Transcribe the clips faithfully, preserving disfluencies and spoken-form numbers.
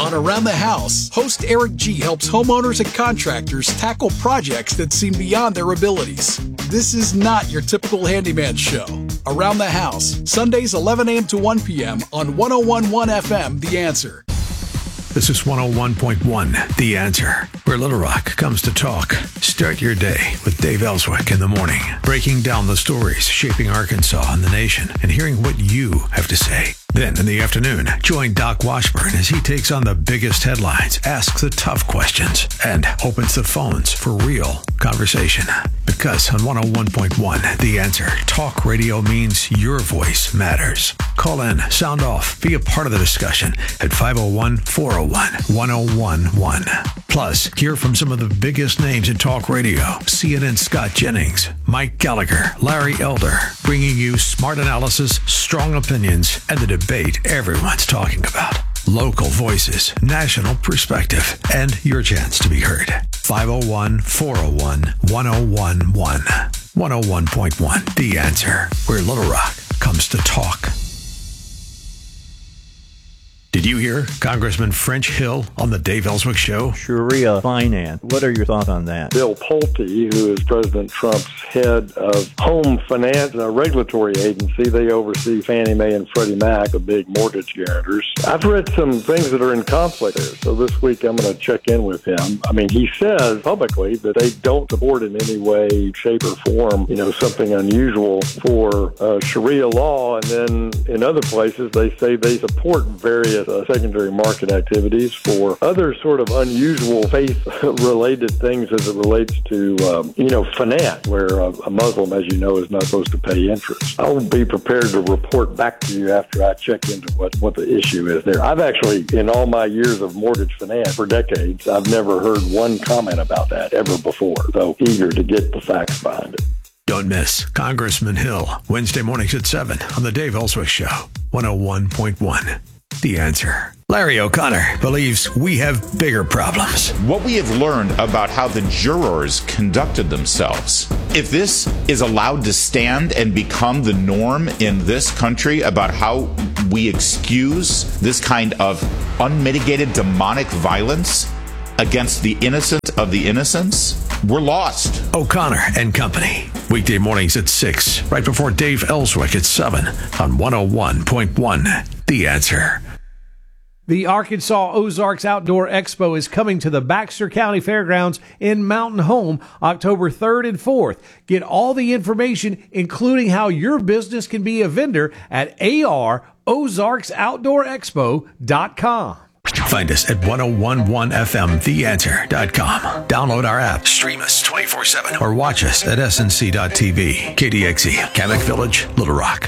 On Around the House, host Eric G. helps homeowners and contractors tackle projects that seem beyond their abilities. This is not your typical handyman show. Around the House, Sundays eleven a.m. to one p.m. on one oh one point one F M, The Answer. This is one oh one point one, The Answer, where Little Rock comes to talk. Start your day with Dave Ellswick in the morning, breaking down the stories shaping Arkansas and the nation, and hearing what you have to say. Then in the afternoon, join Doc Washburn as he takes on the biggest headlines, asks the tough questions, and opens the phones for real conversation. Because on one oh one point one, The Answer, talk radio means your voice matters. Call in, sound off, be a part of the discussion at five oh one, four oh one, one oh one one. Plus, hear from some of the biggest names in talk radio. C N N's Scott Jennings, Mike Gallagher, Larry Elder, bringing you smart analysis, strong opinions, and the debate everyone's talking about. Local voices, national perspective, and your chance to be heard. five oh one, four oh one, one oh one one. one oh one point one, The Answer, where Little Rock comes to talk. Did you hear Congressman French Hill on the Dave Ellswick Show? Sharia finance. What are your thoughts on that? Bill Pulte, who is President Trump's head of home finance, a regulatory agency, they oversee Fannie Mae and Freddie Mac, the big mortgage guarantors. I've read some things that are in conflict there, so this week I'm going to check in with him. I mean, he says publicly that they don't support in any way, shape, or form, you know, something unusual for uh, Sharia law, and then in other places they say they support various Uh, secondary market activities for other sort of unusual faith-related things as it relates to, um, you know, finance, where a, a Muslim, as you know, is not supposed to pay interest. I'll be prepared to report back to you after I check into what, what the issue is there. I've actually, in all my years of mortgage finance for decades, I've never heard one comment about that ever before, though eager to get the facts behind it. Don't miss Congressman Hill, Wednesday mornings at seven on the Dave Ellswick Show, one oh one point one. The Answer. Larry O'Connor believes we have bigger problems. What we have learned about how the jurors conducted themselves, if this is allowed to stand and become the norm in this country about how we excuse this kind of unmitigated demonic violence against the innocent of the innocents, we're lost. O'Connor and Company. Weekday mornings at six, right before Dave Ellswick at seven on one oh one point one. The Answer. The Arkansas Ozarks Outdoor Expo is coming to the Baxter County Fairgrounds in Mountain Home October third and fourth. Get all the information, including how your business can be a vendor, at A R ozarks outdoor expo dot com. Find us at one oh one point one F M the answer dot com. Download our app, stream us twenty-four seven, or watch us at S N C dot T V. K D X E, Kamek Village, Little Rock.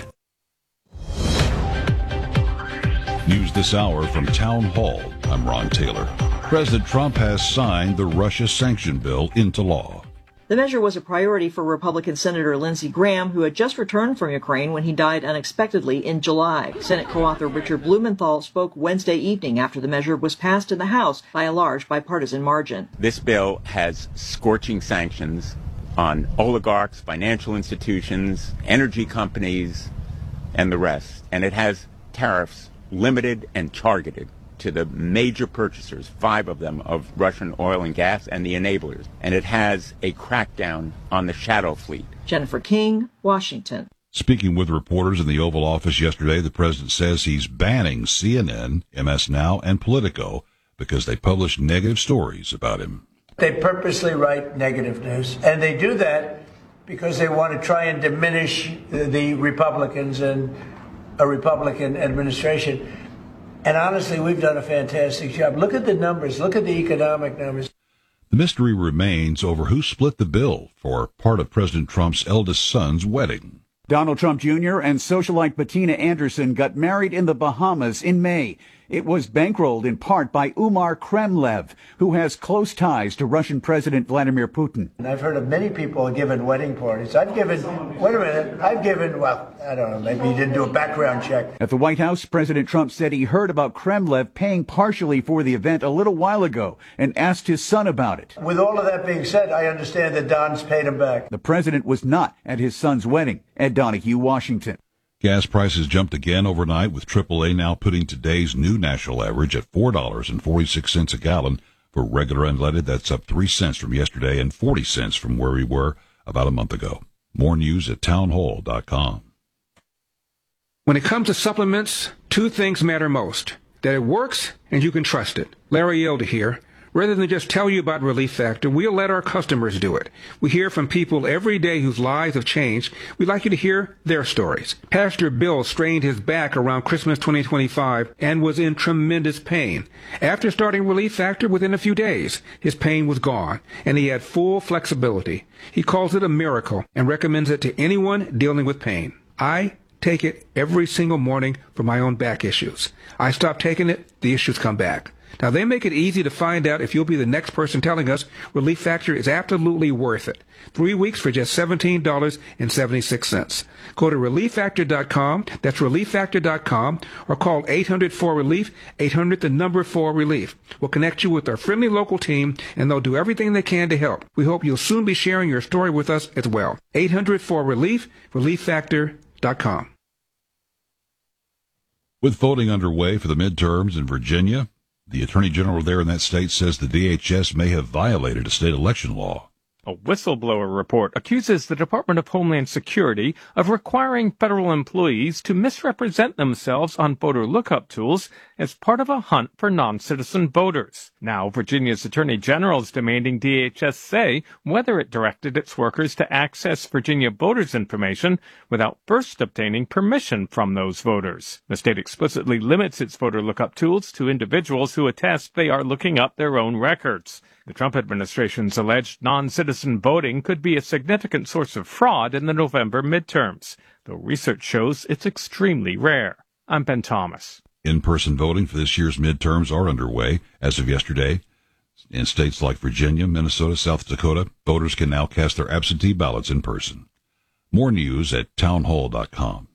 News this hour from Town Hall. I'm Ron Taylor. President Trump has signed the Russia sanction bill into law. The measure was a priority for Republican Senator Lindsey Graham, who had just returned from Ukraine when he died unexpectedly in July. Senate co-author Richard Blumenthal spoke Wednesday evening after the measure was passed in the House by a large bipartisan margin. This bill has scorching sanctions on oligarchs, financial institutions, energy companies, and the rest. And it has tariffs limited and targeted to the major purchasers, five of them, of Russian oil and gas and the enablers. And it has a crackdown on the shadow fleet. Jennifer King, Washington. Speaking with reporters in the Oval Office yesterday, the president says he's banning C N N, M S Now, and Politico because they publish negative stories about him. They purposely write negative news, and they do that because they want to try and diminish the Republicans and a Republican administration. And honestly, we've done a fantastic job. Look at the numbers. Look at the economic numbers. The mystery remains over who split the bill for part of President Trump's eldest son's wedding. Donald Trump Junior and socialite Bettina Anderson got married in the Bahamas in May. It was bankrolled in part by Umar Kremlev, who has close ties to Russian President Vladimir Putin. And I've heard of many people giving wedding parties. I've given, wait a minute, I've given, well, I don't know, maybe he didn't do a background check. At the White House, President Trump said he heard about Kremlev paying partially for the event a little while ago and asked his son about it. With all of that being said, I understand that Don's paid him back. The president was not at his son's wedding. Ed Donahue, Washington. Gas prices jumped again overnight, with triple A now putting today's new national average at four dollars and forty-six cents a gallon. For regular unleaded, that's up three cents from yesterday and forty cents from where we were about a month ago. More news at townhall dot com. When it comes to supplements, two things matter most: that it works and you can trust it. Larry Elder here. Rather than just tell you about Relief Factor, we'll let our customers do it. We hear from people every day whose lives have changed. We'd like you to hear their stories. Pastor Bill strained his back around Christmas twenty twenty-five and was in tremendous pain. After starting Relief Factor, within a few days, his pain was gone, and he had full flexibility. He calls it a miracle and recommends it to anyone dealing with pain. I take it every single morning for my own back issues. I stop taking it, the issues come back. Now, they make it easy to find out if you'll be the next person telling us Relief Factor is absolutely worth it. Three weeks for just seventeen dollars and seventy-six cents. Go to relief factor dot com, that's relief factor dot com, or call eight hundred four relief, eight hundred the number four relief. We'll connect you with our friendly local team, and they'll do everything they can to help. We hope you'll soon be sharing your story with us as well. eight hundred four relief, relief factor dot com. With voting underway for the midterms in Virginia, the Attorney General there in that state says the D H S may have violated a state election law. A whistleblower report accuses the Department of Homeland Security of requiring federal employees to misrepresent themselves on voter lookup tools as part of a hunt for non-citizen voters. Now, Virginia's Attorney General is demanding D H S say whether it directed its workers to access Virginia voters' information without first obtaining permission from those voters. The state explicitly limits its voter lookup tools to individuals who attest they are looking up their own records. The Trump administration's alleged non-citizen voting could be a significant source of fraud in the November midterms, though research shows it's extremely rare. I'm Ben Thomas. In-person voting for this year's midterms are underway. As of yesterday, in states like Virginia, Minnesota, South Dakota, voters can now cast their absentee ballots in person. More news at townhall dot com.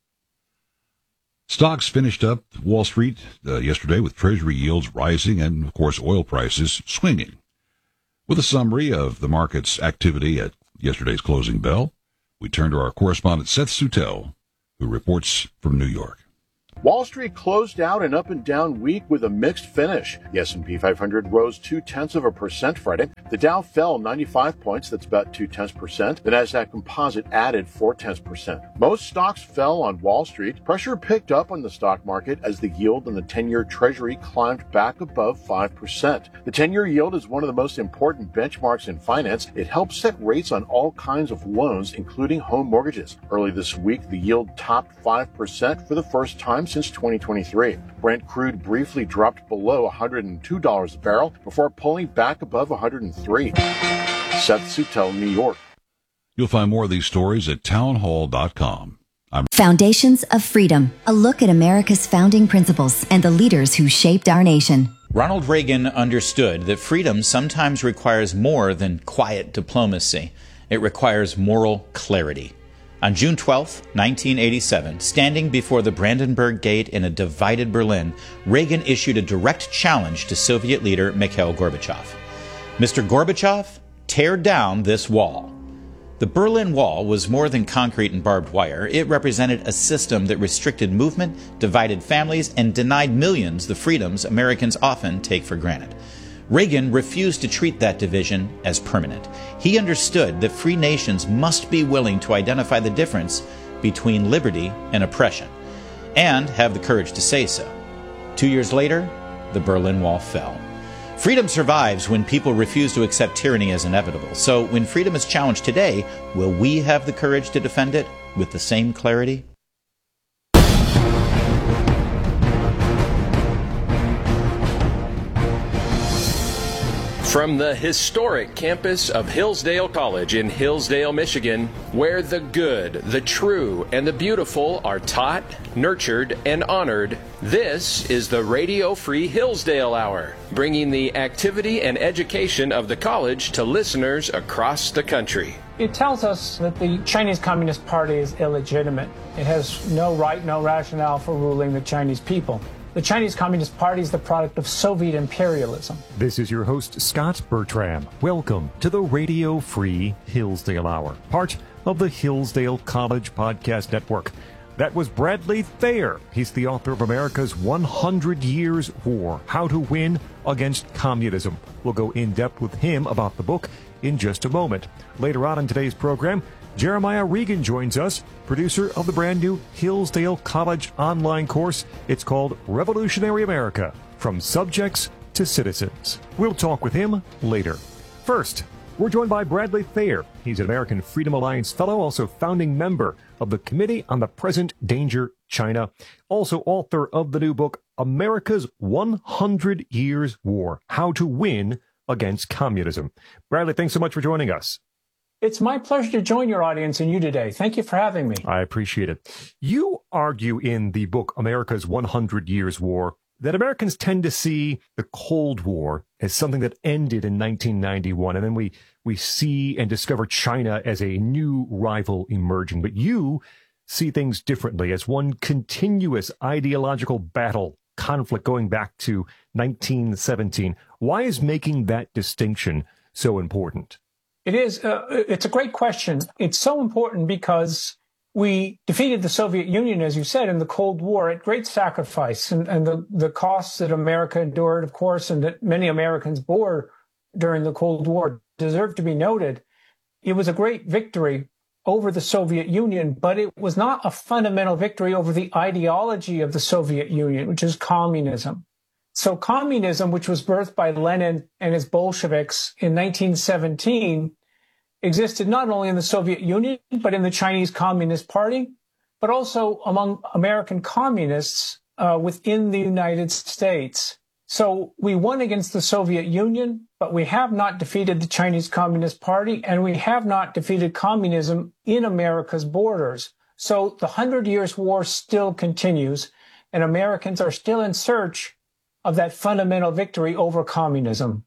Stocks finished up Wall Street uh, yesterday with Treasury yields rising and, of course, oil prices swinging. With a summary of the market's activity at yesterday's closing bell, we turn to our correspondent Seth Sutel, who reports from New York. Wall Street closed out an up and down week with a mixed finish. The S and P five hundred rose two-tenths of a percent Friday. The Dow fell ninety-five points, that's about two-tenths percent. The Nasdaq Composite added four-tenths percent. Most stocks fell on Wall Street. Pressure picked up on the stock market as the yield on the ten-year Treasury climbed back above five percent. The ten-year yield is one of the most important benchmarks in finance. It helps set rates on all kinds of loans, including home mortgages. Early this week, the yield topped five percent for the first time since twenty twenty-three. Brent crude briefly dropped below one hundred two dollars a barrel before pulling back above one hundred three. Seth Sutel, New York. You'll find more of these stories at townhall dot com. I'm Foundations of Freedom, a look at America's founding principles and the leaders who shaped our nation. Ronald Reagan understood that freedom sometimes requires more than quiet diplomacy. It requires moral clarity. On June twelfth, nineteen eighty-seven, standing before the Brandenburg Gate in a divided Berlin, Reagan issued a direct challenge to Soviet leader Mikhail Gorbachev. Mister Gorbachev, tear down this wall. The Berlin Wall was more than concrete and barbed wire. It represented a system that restricted movement, divided families, and denied millions the freedoms Americans often take for granted. Reagan refused to treat that division as permanent. He understood that free nations must be willing to identify the difference between liberty and oppression, and have the courage to say so. Two years later, the Berlin Wall fell. Freedom survives when people refuse to accept tyranny as inevitable. So when freedom is challenged today, will we have the courage to defend it with the same clarity? From the historic campus of Hillsdale College in Hillsdale, Michigan, where the good, the true, and the beautiful are taught, nurtured, and honored, this is the Radio Free Hillsdale Hour, bringing the activity and education of the college to listeners across the country. It tells us that the Chinese Communist Party is illegitimate. It has no right, no rationale for ruling the Chinese people. The Chinese Communist Party is the product of Soviet imperialism. This is your host, Scott Bertram. Welcome to the Radio Free Hillsdale Hour, part of the Hillsdale College Podcast Network. That was Bradley Thayer. He's the author of America's one hundred years War, How to Win Against Communism. We'll go in depth with him about the book in just a moment. Later on in today's program, Jeremiah Regan joins us, producer of the brand new Hillsdale College online course. It's called Revolutionary America, From Subjects to Citizens. We'll talk with him later. First, we're joined by Bradley Thayer. He's an American Freedom Alliance Fellow, also founding member of the Committee on the Present Danger China, also author of the new book, America's one hundred years War, How to Win Against Communism. Bradley, thanks so much for joining us. It's my pleasure to join your audience and you today. Thank you for having me. I appreciate it. You argue in the book, America's one hundred years War, that Americans tend to see the Cold War as something that ended in nineteen ninety-one, and then we, we see and discover China as a new rival emerging. But you see things differently, as one continuous ideological battle, conflict going back to nineteen seventeen. Why is making that distinction so important? It is. Uh, it's a great question. It's so important because we defeated the Soviet Union, as you said, in the Cold War at great sacrifice, and, and the, the costs that America endured, of course, and that many Americans bore during the Cold War deserve to be noted. It was a great victory over the Soviet Union, but it was not a fundamental victory over the ideology of the Soviet Union, which is communism. So communism, which was birthed by Lenin and his Bolsheviks in nineteen seventeen, existed not only in the Soviet Union, but in the Chinese Communist Party, but also among American communists uh, within the United States. So we won against the Soviet Union, but we have not defeated the Chinese Communist Party, and we have not defeated communism in America's borders. So the Hundred Years' War still continues, and Americans are still in search of that fundamental victory over communism.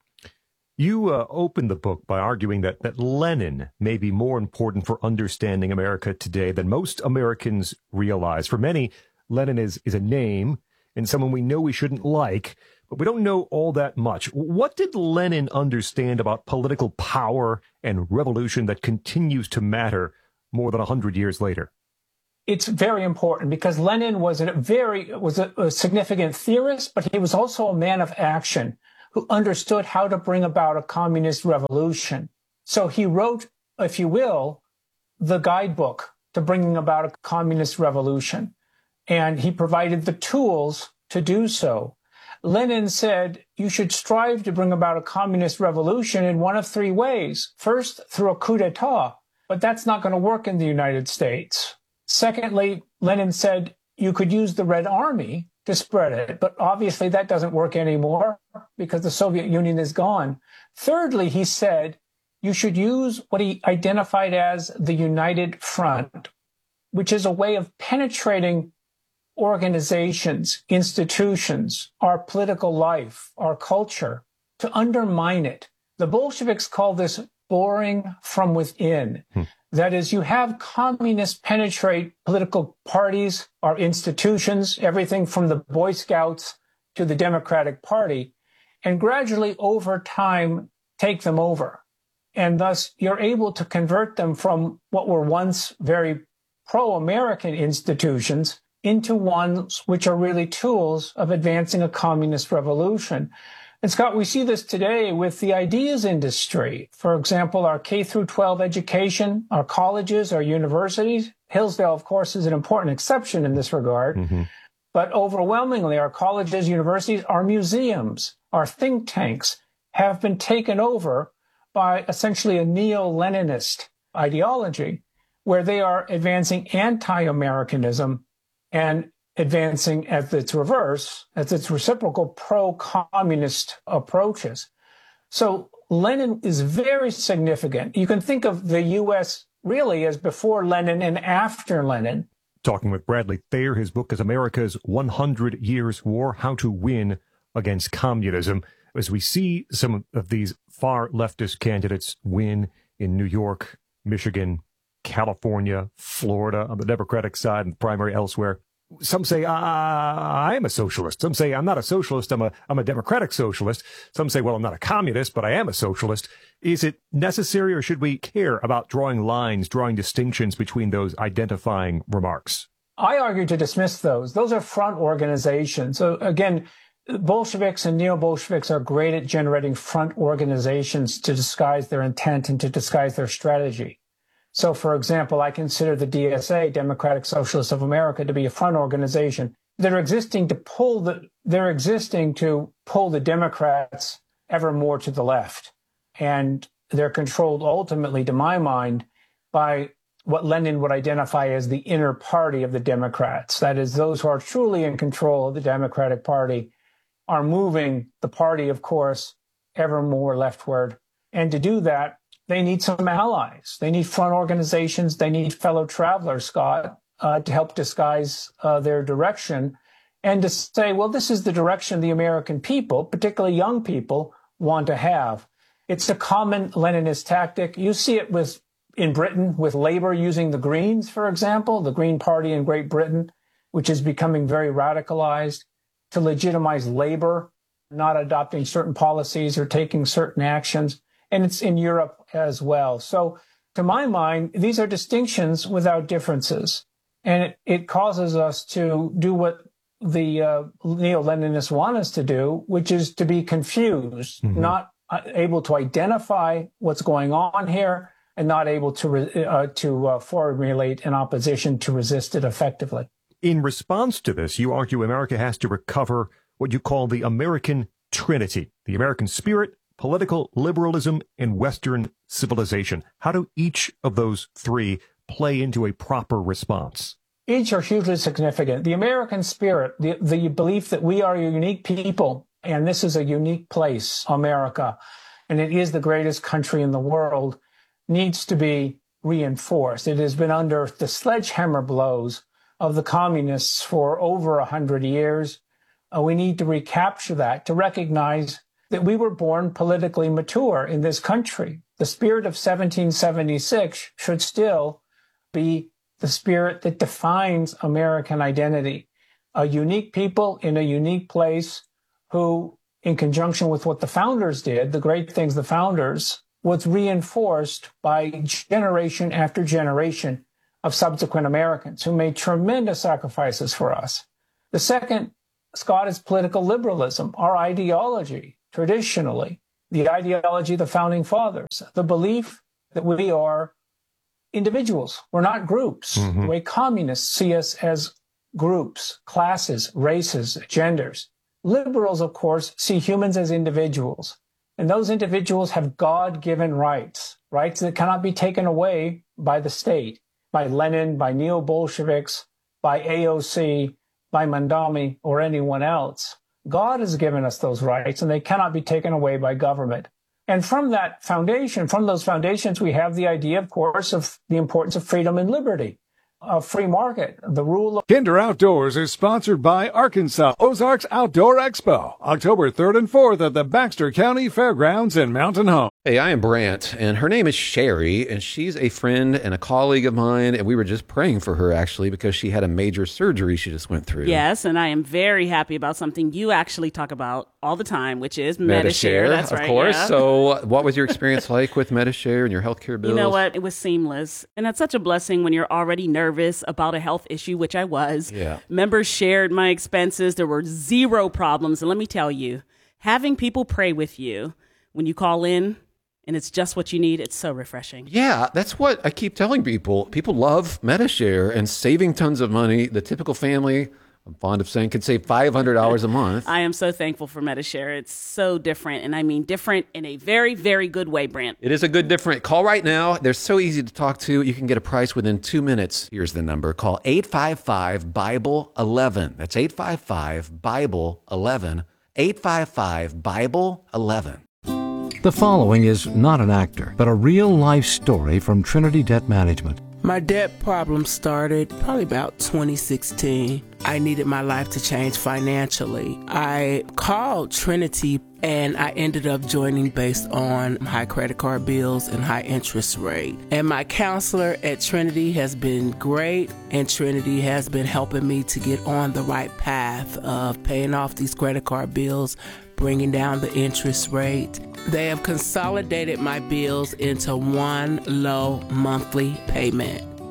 You uh, opened the book by arguing that, that Lenin may be more important for understanding America today than most Americans realize. For many, Lenin is, is a name and someone we know we shouldn't like, but we don't know all that much. What did Lenin understand about political power and revolution that continues to matter more than one hundred years later? It's very important because Lenin was a very was a, a significant theorist, but he was also a man of action who understood how to bring about a communist revolution. So he wrote, if you will, the guidebook to bringing about a communist revolution. And he provided the tools to do so. Lenin said, you should strive to bring about a communist revolution in one of three ways. First, through a coup d'etat, but that's not going to work in the United States. Secondly, Lenin said you could use the Red Army to spread it, but obviously that doesn't work anymore because the Soviet Union is gone. Thirdly, he said you should use what he identified as the United Front, which is a way of penetrating organizations, institutions, our political life, our culture, to undermine it. The Bolsheviks call this boring from within. Hmm. That is, you have communists penetrate political parties, our institutions, everything from the Boy Scouts to the Democratic Party, and gradually over time take them over. And thus you're able to convert them from what were once very pro-American institutions into ones which are really tools of advancing a communist revolution. And Scott, we see this today with the ideas industry. For example, our K through twelve education, our colleges, our universities. Hillsdale, of course, is an important exception in this regard. Mm-hmm. But overwhelmingly, our colleges, universities, our museums, our think tanks have been taken over by essentially a neo-Leninist ideology where they are advancing anti-Americanism and advancing at its reverse, as its reciprocal pro-communist approaches. So Lenin is very significant. You can think of the U S really as before Lenin and after Lenin. Talking with Bradley Thayer, his book is America's one hundred years War, How to Win Against Communism. As we see some of these far leftist candidates win in New York, Michigan, California, Florida, on the Democratic side and the primary elsewhere, some say, uh, I am a socialist. Some say, I'm not a socialist. I'm a, I'm a democratic socialist. Some say, well, I'm not a communist, but I am a socialist. Is it necessary, or should we care about drawing lines, drawing distinctions between those identifying remarks? I argue to dismiss those. Those are front organizations. So again, Bolsheviks and neo-Bolsheviks are great at generating front organizations to disguise their intent and to disguise their strategy. So, for example, I consider the D S A, Democratic Socialists of America, to be a front organization. They're existing to pull the, they're existing to pull the Democrats ever more to the left. And they're controlled ultimately, to my mind, by what Lenin would identify as the inner party of the Democrats. That is, those who are truly in control of the Democratic Party are moving the party, of course, ever more leftward. And to do that, they need some allies. They need front organizations. They need fellow travelers, Scott, uh, to help disguise uh, their direction and to say, well, this is the direction the American people, particularly young people, want to have. It's a common Leninist tactic. You see it with in Britain with Labour using the Greens, for example, the Green Party in Great Britain, which is becoming very radicalized, to legitimize Labour, not adopting certain policies or taking certain actions. And it's in Europe as well. So to my mind, these are distinctions without differences. And it, it causes us to do what the uh, neo-Leninists want us to do, which is to be confused, mm-hmm. not able to identify what's going on here, and not able to re- uh, to uh, formulate an opposition to resist it effectively. In response to this, you argue America has to recover what you call the American Trinity, the American spirit, political liberalism, and Western civilization. How do each of those three play into a proper response? Each are hugely significant. The American spirit, the, the belief that we are a unique people, and this is a unique place, America, and it is the greatest country in the world, needs to be reinforced. It has been under the sledgehammer blows of the communists for over a hundred years. Uh, we need to recapture that, to recognize that we were born politically mature in this country. The spirit of seventeen seventy-six should still be the spirit that defines American identity. A unique people in a unique place who, in conjunction with what the founders did, the great things the founders, was reinforced by generation after generation of subsequent Americans who made tremendous sacrifices for us. The second, Scott, is political liberalism, our ideology, traditionally, the ideology of the founding fathers, the belief that we are individuals. We're not groups. Mm-hmm. The way communists see us as groups, classes, races, genders. Liberals, of course, see humans as individuals. And those individuals have God-given rights, rights that cannot be taken away by the state, by Lenin, by neo-Bolsheviks, by A O C, by Mandami, or anyone else. God has given us those rights, and they cannot be taken away by government. And from that foundation, from those foundations, we have the idea, of course, of the importance of freedom and liberty, a free market, the rule of... Kinder Outdoors is sponsored by Arkansas Ozarks Outdoor Expo, October third and fourth at the Baxter County Fairgrounds in Mountain Home. Hey, I am Brant, and her name is Sherry, and she's a friend and a colleague of mine, and we were just praying for her, actually, because she had a major surgery she just went through. Yes, and I am very happy about something you actually talk about all the time, which is Medi-Share. Medi-Share, That's of right, course. yeah. So what was your experience like with Medi-Share and your healthcare bills? You know what? It was seamless, and that's such a blessing when you're already nervous about a health issue, which I was. Yeah. Members shared my expenses. There were zero problems, and let me tell you, having people pray with you when you call in, and it's just what you need, it's so refreshing. Yeah, that's what I keep telling people. People love Medi-Share and saving tons of money. The typical family, I'm fond of saying, could save five hundred dollars a month. I am so thankful for Medi-Share. It's so different, and I mean different in a very, very good way, Brant. It is a good different. Call right now. They're so easy to talk to. You can get a price within two minutes. Here's the number. Call eight five five, Bible eleven. That's eight five five, Bible eleven. eight five five, Bible eleven. The following is not an actor, but a real-life story from Trinity Debt Management. My debt problem started probably about twenty sixteen. I needed my life to change financially. I called Trinity and I ended up joining based on high credit card bills and high interest rate. And my counselor at Trinity has been great, and Trinity has been helping me to get on the right path of paying off these credit card bills, bringing down the interest rate. They have consolidated my bills into one low monthly payment.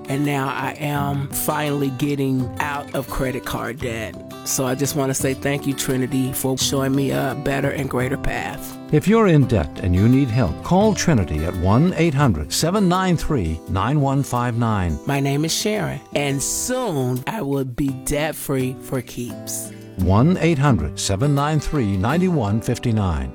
and now I am finally getting out of credit card debt. So I just want to say thank you, Trinity, for showing me a better and greater path. If you're in debt and you need help, call Trinity at one eight hundred seven nine three nine one five nine. My name is Sharon, and soon I will be debt-free for keeps. one eight hundred seven nine three nine one five nine.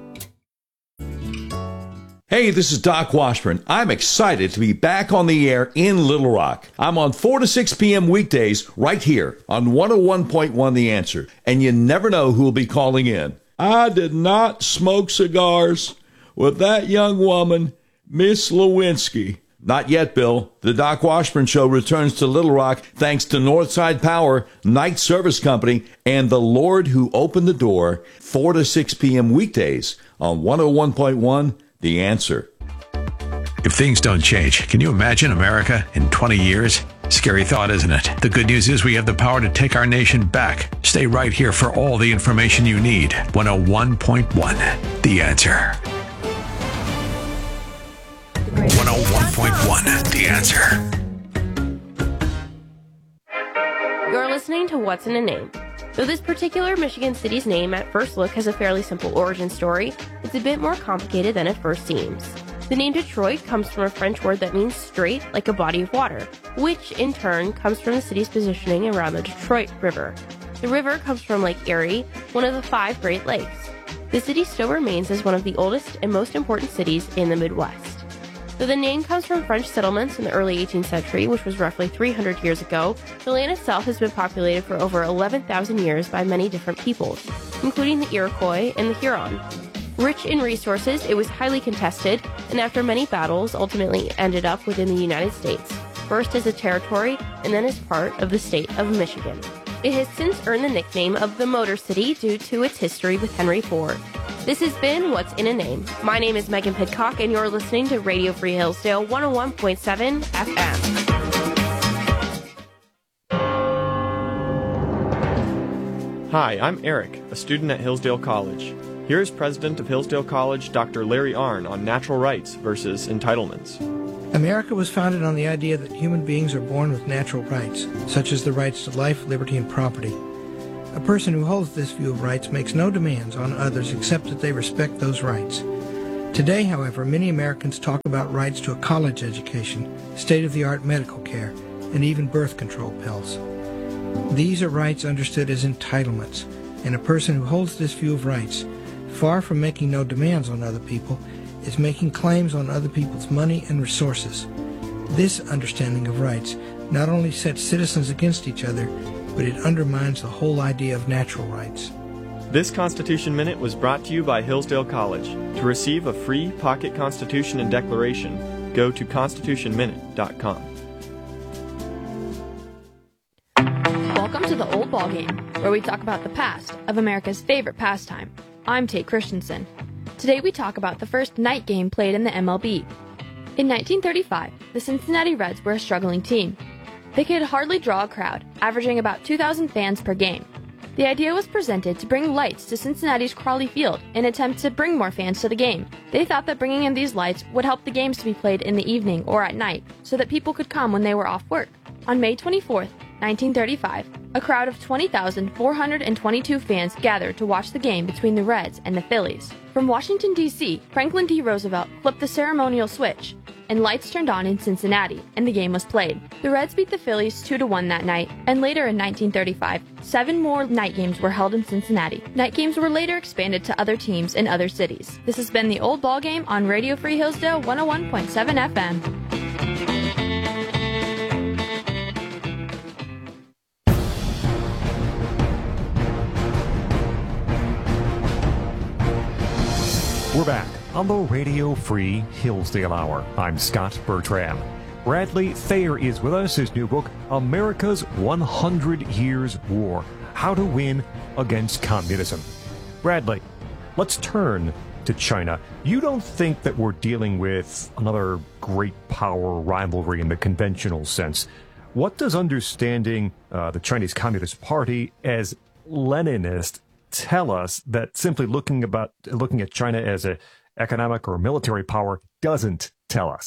Hey, this is Doc Washburn. I'm excited to be back on the air in Little Rock. I'm on four to six p.m. weekdays right here on one oh one point one The Answer. And you never know who will be calling in. I did not smoke cigars with that young woman, Miss Lewinsky. Not yet, Bill. The Doc Washburn Show returns to Little Rock thanks to Northside Power, Night Service Company, and the Lord who opened the door, four to six p.m. weekdays on one oh one point one The Answer. If things don't change, can you imagine America in twenty years? Scary thought, isn't it? The good news is we have the power to take our nation back. Stay right here for all the information you need. one oh one point one The Answer. one oh one point one The Answer. You're listening to What's in a Name. Though this particular Michigan city's name at first look has a fairly simple origin story, it's a bit more complicated than it first seems. The name Detroit comes from a French word that means straight, like a body of water, which in turn comes from the city's positioning around the Detroit River. The river comes from Lake Erie, one of the five Great Lakes. The city still remains as one of the oldest and most important cities in the Midwest. Though the name comes from French settlements in the early eighteenth century, which was roughly three hundred years ago, the land itself has been populated for over eleven thousand years by many different peoples, including the Iroquois and the Huron. Rich in resources, it was highly contested, and after many battles, ultimately ended up within the United States, first as a territory and then as part of the state of Michigan. It has since earned the nickname of the Motor City due to its history with Henry Ford. This has been What's in a Name. My name is Megan Pidcock, and you're listening to Radio Free Hillsdale one oh one point seven F M. Hi, I'm Eric, a student at Hillsdale College. Here is President of Hillsdale College, Doctor Larry Arnn, on natural rights versus entitlements. America was founded on the idea that human beings are born with natural rights, such as the rights to life, liberty, and property. A person who holds this view of rights makes no demands on others except that they respect those rights. Today, however, many Americans talk about rights to a college education, state-of-the-art medical care, and even birth control pills. These are rights understood as entitlements, and a person who holds this view of rights, far from making no demands on other people, is making claims on other people's money and resources. This understanding of rights not only sets citizens against each other, but it undermines the whole idea of natural rights. This Constitution Minute was brought to you by Hillsdale College. To receive a free pocket Constitution and Declaration, go to constitution minute dot com. Welcome to the Old Ball Game, where we talk about the past of America's favorite pastime. I'm Tate Christensen. Today we talk about the first night game played in the M L B. In nineteen thirty-five, the Cincinnati Reds were a struggling team. They could hardly draw a crowd, averaging about two thousand fans per game. The idea was presented to bring lights to Cincinnati's Crawley Field in an attempt to bring more fans to the game. They thought that bringing in these lights would help the games to be played in the evening or at night, so that people could come when they were off work. On May twenty-fourth, nineteen thirty-five, a crowd of twenty thousand four hundred twenty-two fans gathered to watch the game between the Reds and the Phillies. From Washington, D C, Franklin D. Roosevelt flipped the ceremonial switch, and lights turned on in Cincinnati, and the game was played. The Reds beat the Phillies two to one that night, and later in nineteen thirty-five, seven more night games were held in Cincinnati. Night games were later expanded to other teams in other cities. This has been the Old Ball Game on Radio Free Hillsdale one oh one point seven F M. We're back on the Radio Free Hillsdale Hour. I'm Scott Bertram. Bradley Thayer is with us. His new book, America's one hundred Years War, How to Win Against Communism. Bradley, let's turn to China. You don't think that we're dealing with another great power rivalry in the conventional sense. What does understanding uh, the Chinese Communist Party as Leninist tell us that simply looking about looking at China as an economic or military power doesn't tell us?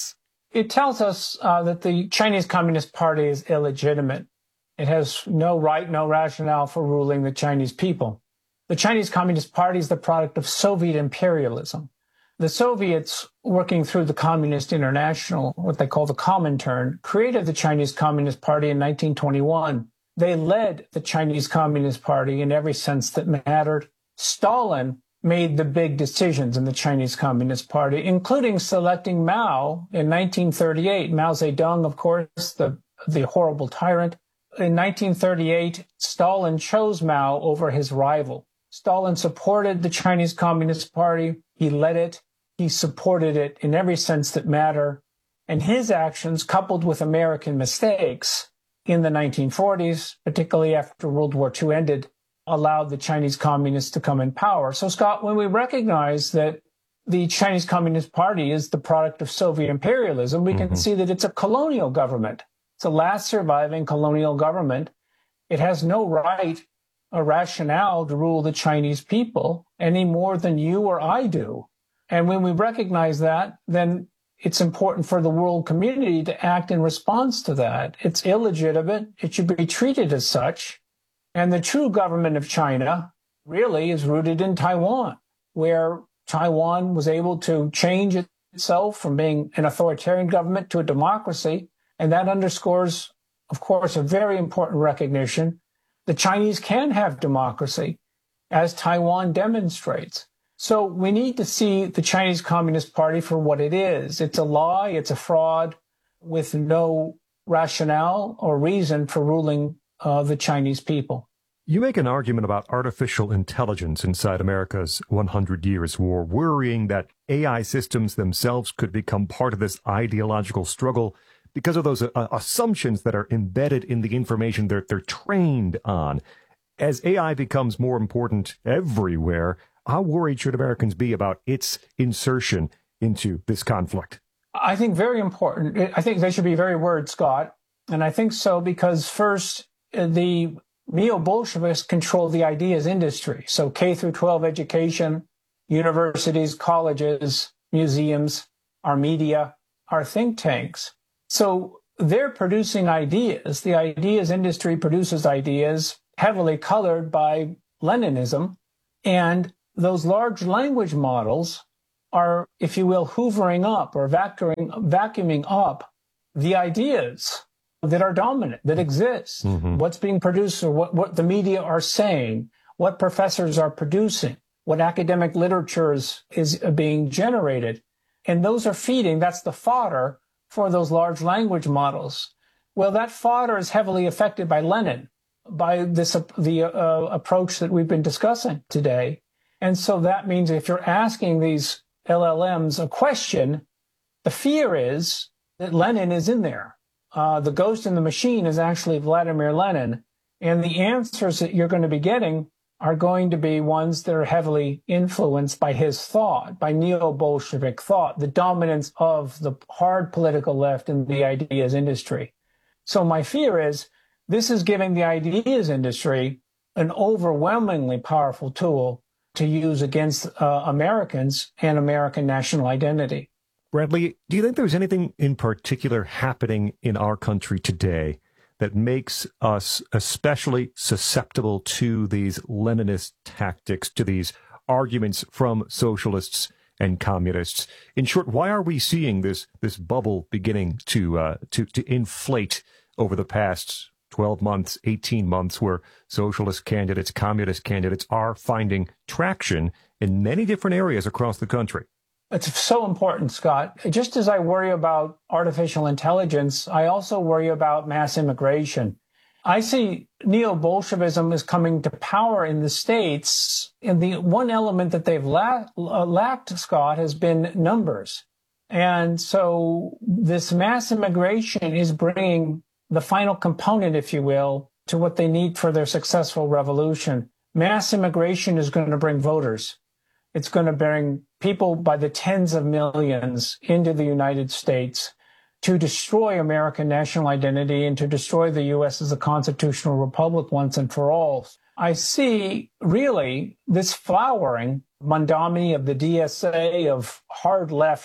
It tells us uh, that the Chinese Communist Party is illegitimate. It has no right, no rationale for ruling the Chinese people. The Chinese Communist Party is the product of Soviet imperialism. The Soviets, working through the Communist International, what they call the Comintern, created the Chinese Communist Party in nineteen twenty-one. They led the Chinese Communist Party in every sense that mattered. Stalin made the big decisions in the Chinese Communist Party, including selecting Mao in nineteen thirty-eight. Mao Zedong, of course, the, the horrible tyrant. In nineteen thirty-eight, Stalin chose Mao over his rival. Stalin supported the Chinese Communist Party. He led it. He supported it in every sense that matter. And his actions, coupled with American mistakes in the nineteen forties, particularly after World War Two ended, allowed the Chinese communists to come in power. So, Scott, when we recognize that the Chinese Communist Party is the product of Soviet imperialism, we mm-hmm. can see that it's a colonial government. It's the last surviving colonial government. It has no right or rationale to rule the Chinese people any more than you or I do. And when we recognize that, then it's important for the world community to act in response to that. It's illegitimate. It should be treated as such. And the true government of China really is rooted in Taiwan, where Taiwan was able to change itself from being an authoritarian government to a democracy. And that underscores, of course, a very important recognition. The Chinese can have democracy, as Taiwan demonstrates. So we need to see the Chinese Communist Party for what it is. It's a lie, it's a fraud with no rationale or reason for ruling uh, the Chinese people. You make an argument about artificial intelligence inside America's one hundred years war, worrying that A I systems themselves could become part of this ideological struggle because of those uh, assumptions that are embedded in the information that they're trained on. As A I becomes more important everywhere, how worried should Americans be about its insertion into this conflict? I think very important. I think they should be very worried, Scott. And I think so because, first, the neo-Bolsheviks control the ideas industry. So K through twelve education, universities, colleges, museums, our media, our think tanks. So they're producing ideas. The ideas industry produces ideas heavily colored by Leninism. And those large language models are, if you will, hoovering up or vacuuming, vacuuming up the ideas that are dominant, that exist, mm-hmm. what's being produced or what, what the media are saying, what professors are producing, what academic literature is, is being generated. And those are feeding, that's the fodder for those large language models. Well, that fodder is heavily affected by Lenin, by this uh, the uh, approach that we've been discussing today. And so that means if you're asking these L L Ms a question, the fear is that Lenin is in there. Uh, the ghost in the machine is actually Vladimir Lenin. And the answers that you're going to be getting are going to be ones that are heavily influenced by his thought, by neo-Bolshevik thought, the dominance of the hard political left in the ideas industry. So my fear is this is giving the ideas industry an overwhelmingly powerful tool to use against uh, Americans and American national identity. Bradley, do you think there's anything in particular happening in our country today that makes us especially susceptible to these Leninist tactics, to these arguments from socialists and communists? In short, why are we seeing this this bubble beginning to uh, to to inflate over the past twelve months, eighteen months, where socialist candidates, communist candidates are finding traction in many different areas across the country? It's so important, Scott. Just as I worry about artificial intelligence, I also worry about mass immigration. I see neo-Bolshevism is coming to power in the States, and the one element that they've la- lacked, Scott, has been numbers. And so this mass immigration is bringing the final component, if you will, to what they need for their successful revolution. Mass immigration is going to bring voters. It's going to bring people by the tens of millions into the United States to destroy American national identity and to destroy the U S as a constitutional republic once and for all. I see really this flowering Mondami of the D S A, of hard left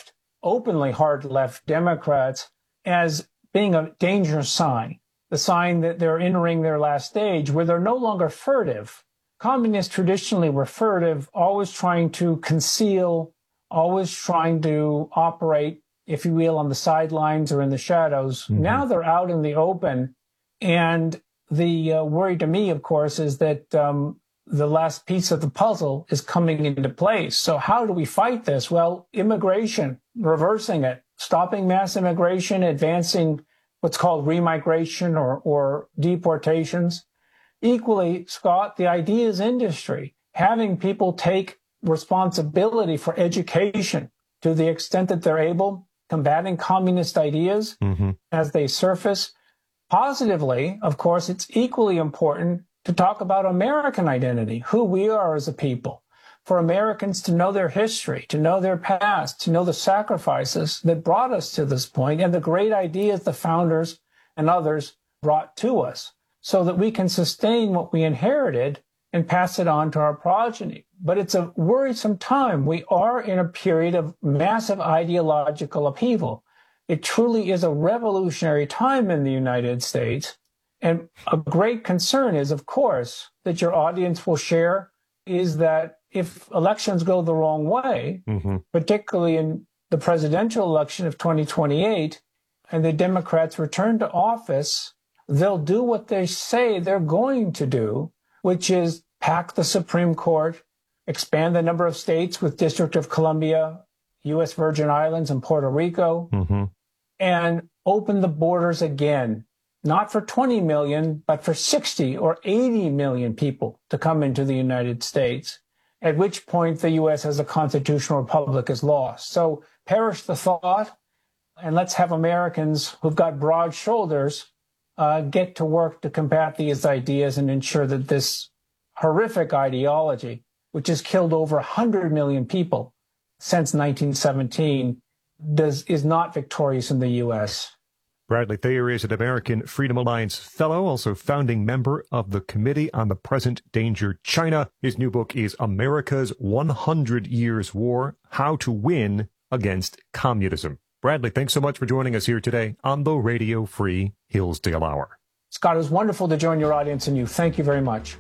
openly hard left Democrats as being a dangerous sign, the sign that they're entering their last stage where they're no longer furtive. Communists traditionally were furtive, always trying to conceal, always trying to operate, if you will, on the sidelines or in the shadows. Mm-hmm. Now they're out in the open. And the uh, worry to me, of course, is that um, the last piece of the puzzle is coming into place. So how do we fight this? Well, immigration, reversing it, stopping mass immigration, advancing what's called remigration or, or deportations. Equally, Scott, the ideas industry, having people take responsibility for education to the extent that they're able, combating communist ideas mm-hmm. as they surface. Positively, of course, it's equally important to talk about American identity, who we are as a people, for Americans to know their history, to know their past, to know the sacrifices that brought us to this point and the great ideas the founders and others brought to us so that we can sustain what we inherited and pass it on to our progeny. But it's a worrisome time. We are in a period of massive ideological upheaval. It truly is a revolutionary time in the United States. And a great concern is, of course, that your audience will share is that if elections go the wrong way, mm-hmm. particularly in the presidential election of twenty twenty-eight, and the Democrats return to office, they'll do what they say they're going to do, which is pack the Supreme Court, expand the number of states with District of Columbia, U S Virgin Islands, and Puerto Rico, mm-hmm. and open the borders again, not for twenty million, but for sixty or eighty million people to come into the United States, at which point the U S as a constitutional republic is lost. So perish the thought, and let's have Americans who've got broad shoulders uh, get to work to combat these ideas and ensure that this horrific ideology, which has killed over one hundred million people since nineteen seventeen, does, is not victorious in the U S. Bradley Thayer is an American Freedom Alliance Fellow, also founding member of the Committee on the Present Danger China. His new book is America's one hundred Years War, How to Win Against Communism. Bradley, thanks so much for joining us here today on the Radio Free Hillsdale Hour. Scott, it was wonderful to join your audience and you. Thank you very much.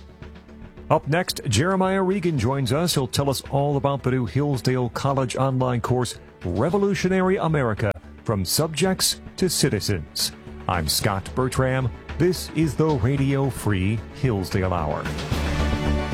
Up next, Jeremiah Regan joins us. He'll tell us all about the new Hillsdale College online course, Revolutionary America, From Subjects to Citizens. I'm Scott Bertram. This is the Radio Free Hillsdale Hour.